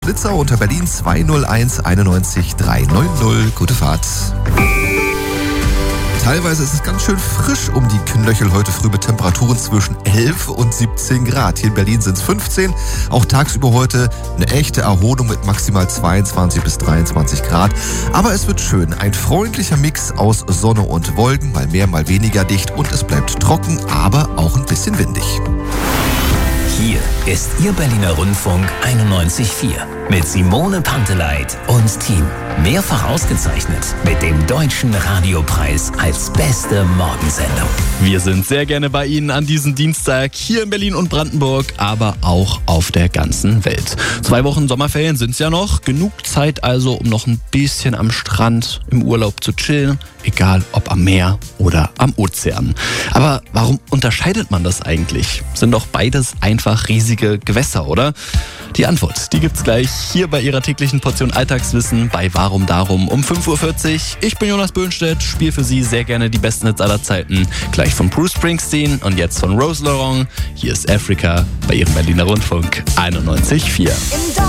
Blitzer unter Berlin 201 91 390. Gute Fahrt. Teilweise ist es ganz schön frisch um die Knöchel heute früh mit Temperaturen zwischen 11 und 17 Grad. Hier in Berlin sind es 15. Auch tagsüber heute eine echte Erholung mit maximal 22 bis 23 Grad. Aber es wird schön. Ein freundlicher Mix aus Sonne und Wolken, mal mehr, mal weniger dicht. Und es bleibt trocken, aber auch ein bisschen windig. Hier ist Ihr Berliner Rundfunk 91.4 mit Simone Panteleit und Team. Mehrfach ausgezeichnet mit dem Deutschen Radiopreis als beste Morgensendung. Wir sind sehr gerne bei Ihnen an diesem Dienstag hier in Berlin und Brandenburg, aber auch auf der ganzen Welt. 2 Wochen Sommerferien sind es ja noch. Genug Zeit also, um noch ein bisschen am Strand im Urlaub zu chillen. Egal ob am Meer oder am Ozean. Aber warum unterscheidet man das eigentlich? Sind doch beides einfach riesige Gewässer, oder? Die Antwort, die gibt's gleich hier bei Ihrer täglichen Portion Alltagswissen bei Warum Darum um 5.40 Uhr. Ich bin Jonas Böhnstedt, spiele für Sie sehr gerne die besten Hits aller Zeiten. Gleich von Bruce Springsteen und jetzt von Rose Laurent. Hier ist Africa bei Ihrem Berliner Rundfunk 91.4.